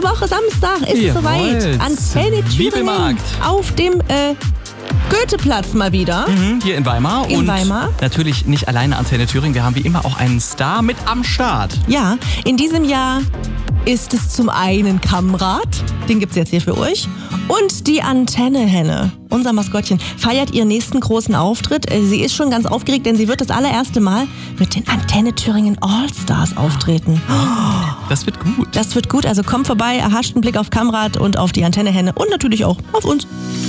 Woche Samstag ist es soweit. Antenne Thüringen auf dem Goetheplatz mal wieder. Hier in Weimar. Natürlich nicht alleine Antenne Thüringen. Wir haben wie immer auch einen Star mit am Start. Ja, in diesem Jahr ist es zum einen Kamrat, den gibt's jetzt hier für euch, und die Antenne-Henne, unser Maskottchen, feiert ihren nächsten großen Auftritt. Sie ist schon ganz aufgeregt, denn sie wird das allererste Mal mit den Antenne Thüringen All-Stars auftreten. Das wird gut. Das wird gut, also kommt vorbei, erhascht einen Blick auf Kamrat und auf die Antenne-Henne und natürlich auch auf uns.